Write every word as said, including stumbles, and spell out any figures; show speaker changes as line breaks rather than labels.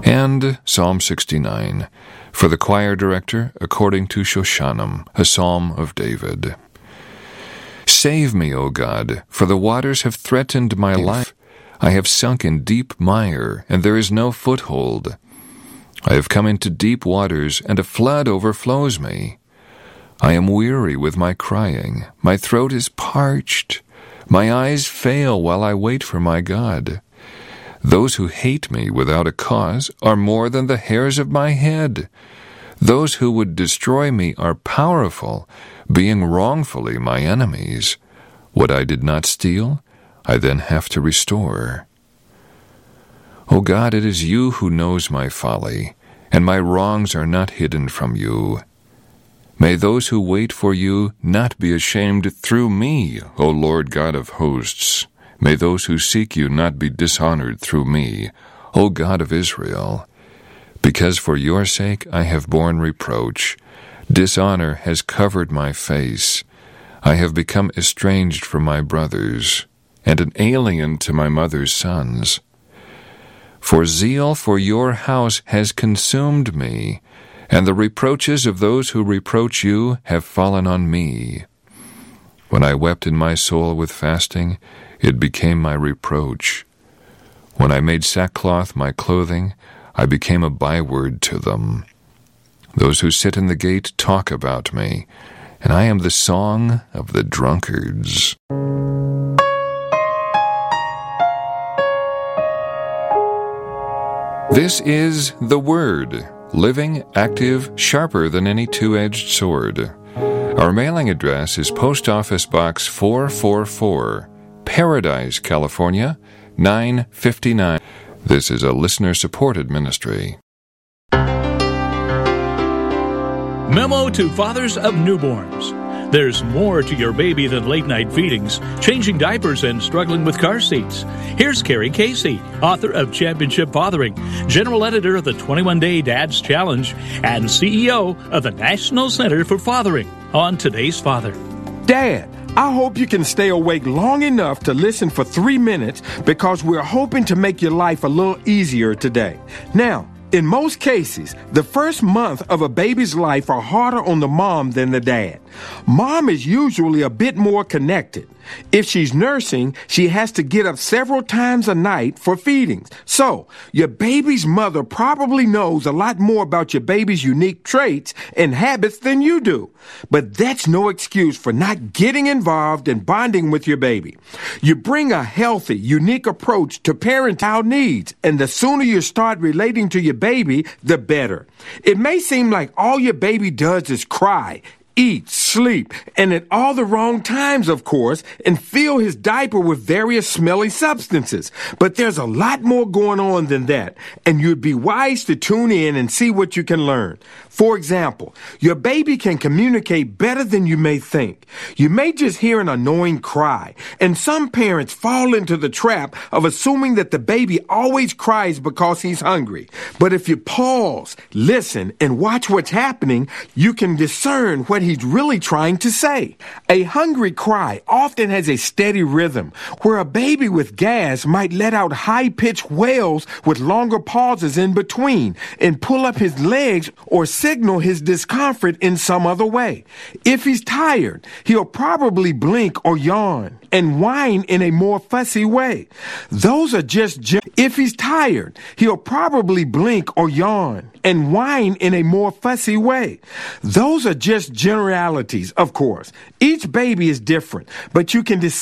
And Psalm sixty-nine, for the choir director, according to Shoshanim, a psalm of David. Save me, O God, for the waters have threatened my life. I have sunk in deep mire, and there is no foothold. I have come into deep waters, and a flood overflows me. I am weary with my crying. My throat is parched. My eyes fail while I wait for my God. Those who hate me without a cause are more than the hairs of my head. Those who would destroy me are powerful, being wrongfully my enemies. What I did not steal, I then have to restore. O God, it is you who knows my folly, and my wrongs are not hidden from you. May those who wait for you not be ashamed through me, O Lord God of hosts. May those who seek you not be dishonored through me, O God of Israel. Because for your sake I have borne reproach. Dishonor has covered my face. I have become estranged from my brothers, and an alien to my mother's sons. For zeal for your house has consumed me, and the reproaches of those who reproach you have fallen on me. When I wept in my soul with fasting, it became my reproach. When I made sackcloth my clothing, I became a byword to them. Those who sit in the gate talk about me, and I am the song of the drunkards. This is the Word, living, active, sharper than any two-edged sword. Our mailing address is Post Office Box four four four, Paradise, California, nine fifty-nine. This is a listener-supported ministry.
Memo to fathers of newborns. There's more to your baby than late-night feedings, changing diapers, and struggling with car seats. Here's Carrie Casey, author of Championship Fathering, general editor of the twenty-one day Dad's Challenge, and C E O of the National Center for Fathering, on Today's Father.
Dad, I hope you can stay awake long enough to listen for three minutes because we're hoping to make your life a little easier today. Now, in most cases, the first month of a baby's life are harder on the mom than the dad. Mom is usually a bit more connected. If she's nursing, she has to get up several times a night for feedings. So, your baby's mother probably knows a lot more about your baby's unique traits and habits than you do. But that's no excuse for not getting involved and bonding with your baby. You bring a healthy, unique approach to parent-child needs, and the sooner you start relating to your baby, the better. It may seem like all your baby does is cry, eat, sleep, and at all the wrong times, of course, and fill his diaper with various smelly substances. But there's a lot more going on than that, and you'd be wise to tune in and see what you can learn. For example, your baby can communicate better than you may think. You may just hear an annoying cry, and some parents fall into the trap of assuming that the baby always cries because he's hungry. But if you pause, listen, and watch what's happening, you can discern what he's really trying to say. A hungry cry often has a steady rhythm, where a baby with gas might let out high-pitched wails with longer pauses in between and pull up his legs or signal his discomfort in some other way. If he's tired, he'll probably blink or yawn and whine in a more fussy way. Those are just ge- if he's tired, he'll probably blink or yawn and whine in a more fussy way. Those are just generalities, of course. Each baby is different, but you can decide